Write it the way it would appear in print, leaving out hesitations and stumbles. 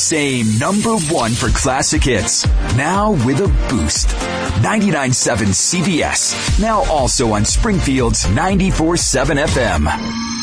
same number one for classic hits, now with a boost. 99.7 CBS, now also on Springfield's 94.7 FM.